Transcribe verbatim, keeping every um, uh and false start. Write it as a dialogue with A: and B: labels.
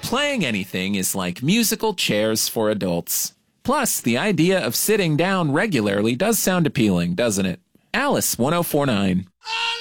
A: Playing anything is like musical chairs for adults. Plus, the idea of sitting down regularly does sound appealing, doesn't it? Alice one oh four point nine.